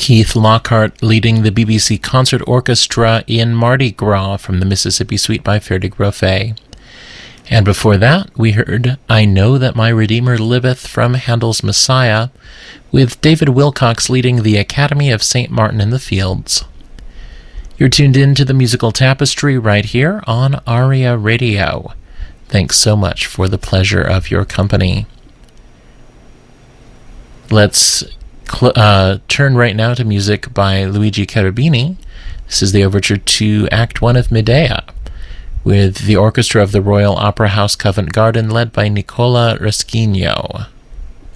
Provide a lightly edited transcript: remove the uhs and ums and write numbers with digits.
Keith Lockhart leading the BBC Concert Orchestra in Mardi Gras from the Mississippi Suite by Ferdig Rofé. And before that, we heard I Know That My Redeemer Liveth from Handel's Messiah, with David Wilcox leading the Academy of St. Martin in the Fields. You're tuned in to the Musical Tapestry right here on ARIA Radio. Thanks so much for the pleasure of your company. Let's turn right now to music by Luigi Cherubini. This is the overture to Act 1 of Medea, with the orchestra of the Royal Opera House Covent Garden led by Nicola Reschigno.